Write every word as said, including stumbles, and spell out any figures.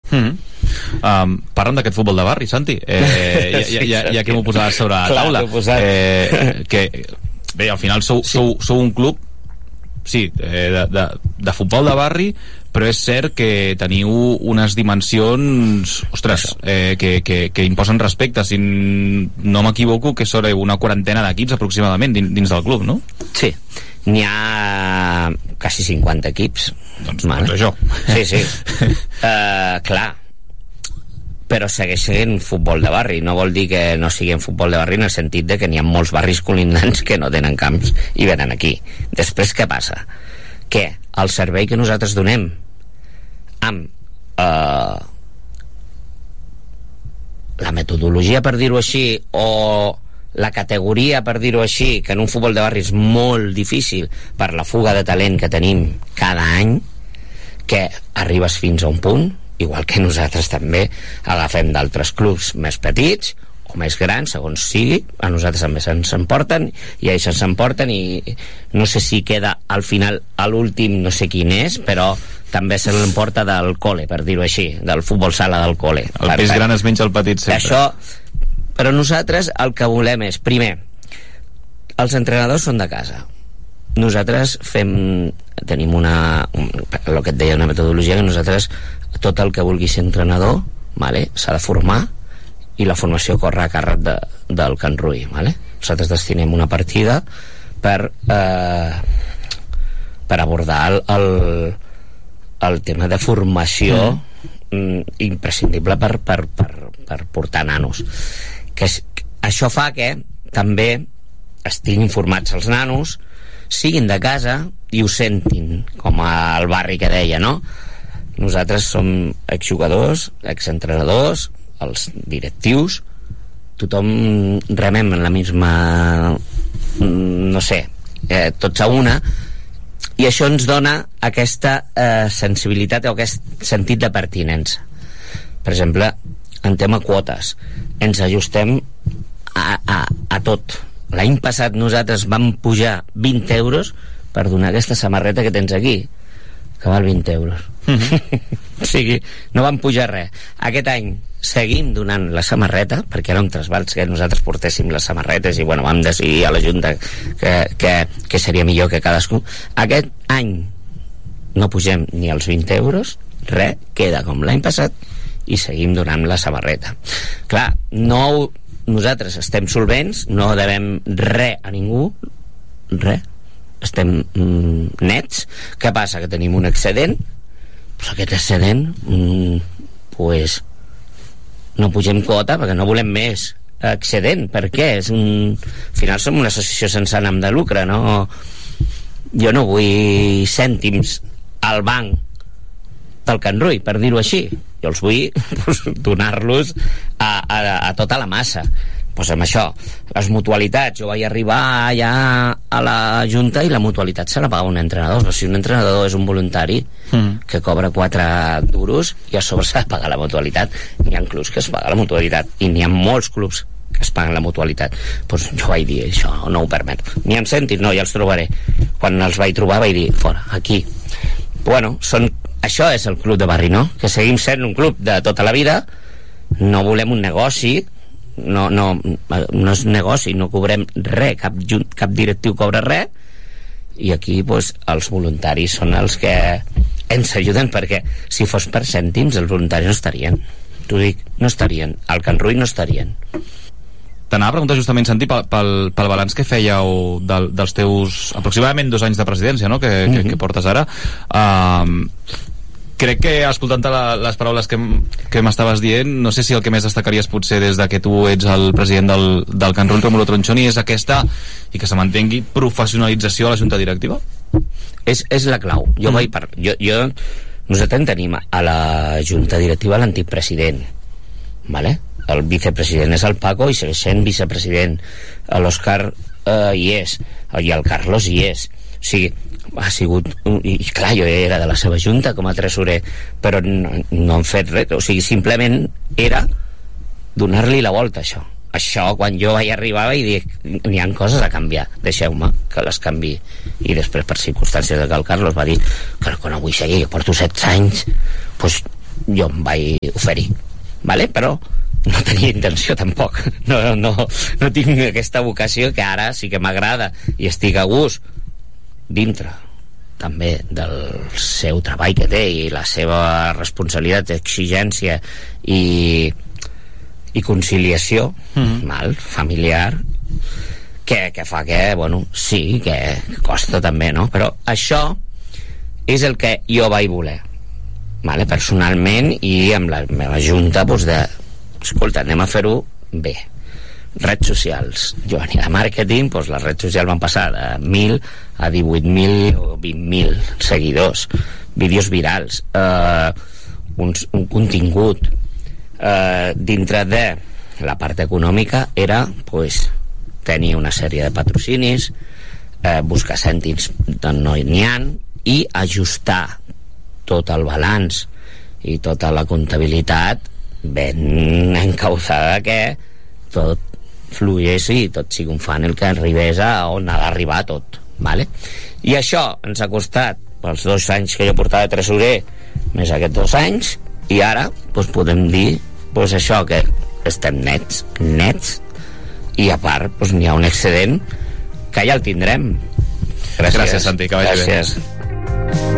Mm-hmm. Um, parlant d'aquest futbol de barri, Santi, eh, ja, ja, ja, ja que m'ho posaves sobre la Clar, taula, eh, que bé, al final sou, sí. sou, sou un club, sí, eh, de, de, de futbol de barri, però és cert que teniu unes dimensions, ostres, eh, que, que, que imposen respecte. Si no m'equivoco, que són una quarantena d'equips aproximadament dins, dins del club, no? Sí, n'hi ha quasi cinquanta equips. Doncs, vale. doncs això. Sí, sí. uh, clar, però segueix sent futbol de barri. No vol dir que no sigui en futbol de barri en el sentit de que n'hi ha molts barris colindants que no tenen camps i venen aquí. Després què passa? Que el servei que nosaltres donem amb eh, la metodologia, per dir-ho així, o la categoria, per dir-ho així, que en un futbol de barri és molt difícil per la fuga de talent que tenim cada any, que arribes fins a un punt, igual que nosaltres també agafem d'altres clubs més petits o més grans, segons sigui, a nosaltres també se'ns emporten i a ells se'ns emporten, i no sé si queda al final, a l'últim no sé quin és, però també se l'emporta del cole, per dir-ho així, del futbol sala del cole. El peix gran es menja el petit sempre. Això, però nosaltres el que volem és, primer, els entrenadors són de casa. Nosaltres fem, tenim una, un, el que et deia, una metodologia que nosaltres, tot el que vulgui ser entrenador, vale, s'ha de formar, i la formació corre a càrrec de, del Can Rui, vale? Nosaltres destinem una partida per eh, per abordar el, el, el tema de formació mm. imprescindible per, per, per, per portar nanos, que és, això fa que també estiguin formats els nanos, siguin de casa i ho sentin, com al barri que deia, no? Nosaltres som exjugadors, exentrenadors, els directius, tothom remem en la misma, no sé, eh, tots a una, i això ens dona aquesta eh, sensibilitat o aquest sentit de pertinença. Per exemple, en tema quotes, ens ajustem a, a, a tot. L'any passat nosaltres vam pujar vint euros per donar aquesta samarreta que tens aquí, que val vint euros. Mm-hmm. O sigui, no vam pujar res. Aquest any seguim donant la samarreta, perquè era un trasbals que nosaltres portéssim les samarretes, i bueno, vam decidir a la Junta que, que, que seria millor que cadascú. Aquest any no pugem ni els vint euros, res, queda com l'any passat, i seguim donant la samarreta. Clar, no, nosaltres estem solvents, no devem res a ningú, res, estem mm, nets. Què passa? Que tenim un excedent, però aquest excedent mm, pues no pugem quota perquè no volem més excedent. Per què? És un... Al final som una associació sense ànim de lucre, no? Jo no vull cèntims al banc del Can Rui, per dir-ho així. Jo els vull pues, donar-los a, a, a tota la massa. Pues amb això, les mutualitats, jo vaig arribar allà a la Junta i la mutualitat se la paga un entrenador. Però si un entrenador és un voluntari mm. que cobra quatre duros, i a sobre s'ha de pagar la mutualitat. N'hi ha clubs que es paga la mutualitat, i n'hi ha molts clubs que es paguen la mutualitat. Pues jo vaig dir, això no ho permet. Ni em sentis, no, ja els trobaré. Quan els vaig trobar vaig dir, fora, aquí. Bueno, són... això és el club de barri, no? Que seguim sent un club de tota la vida, no volem un negoci, no, no, no és negoci, no cobrem res, cap, cap directiu cobra res, i aquí pues, els voluntaris són els que ens ajuden, perquè si fos per cèntims els voluntaris no estarien, t'ho dic, no estarien, al Can Rui no estarien. T'anava a preguntar justament, Santi, pel, pel, pel balanç que fèieu del, dels teus aproximadament dos anys de presidència, no?, que, mm-hmm. que, que portes ara. Um, crec que, escoltant la, les paraules que, que m'estaves dient, no sé si el que més destacaries potser des de que tu ets el president del, del Can Rui, Rómulo Tronchoni, és aquesta, i que se mantengui, professionalització a la Junta Directiva? És, és la clau. Jo mm. vaig per... Jo, jo, nosaltres tenim a la Junta Directiva l'antic president, vale? El vicepresident és el Paco i segueix sent vicepresident. L'Òscar eh, hi és, i el Carlos hi és. O sigui, ha sigut... I clar, jo era de la seva junta com a tresorer, però no, no han fet res. O sigui, simplement era donar-li la volta, això. Això, quan jo vaig arribar, vaig dir, n'hi ha coses a canviar, deixeu-me que les canvi. I després, per circumstàncies de que el Carlos va dir que no vull seguir, que porto setze anys, doncs jo em vaig oferir, vale? Però no tenia intenció tampoc, no, no, no tinc aquesta vocació, que ara sí que m'agrada i estic a gust dintre també del seu treball que té i la seva responsabilitat, exigència i, i conciliació mm-hmm. mal, familiar, que, que fa que, bueno, sí, que, que costa també, no? Però això és el que jo vaig voler, vale? Personalment, i amb la meva junta doncs, de, escolta, anem a fer-ho bé. Redes socials, jo venia de màrqueting, doncs les redes socials van passar de mil a divuit mil o vint mil seguidors, vídeos virals, eh, un, un contingut eh, dintre de la part econòmica era pues, tenir una sèrie de patrocinis, eh, buscar cèntims d'on no n'hi ha i ajustar tot el balanç i tota la comptabilitat ben encauzada, que tot fluís i tot sigui un funnel que arribés a on ha d'arribar tot, vale? I això ens ha costat pels dos anys que jo portava de tresorer més aquests dos anys, i ara doncs, podem dir doncs, això, que estem nets nets i a part doncs, n'hi ha un excedent que ja el tindrem. Gràcies, Gràcies Santi, que vagi bé. Gràcies.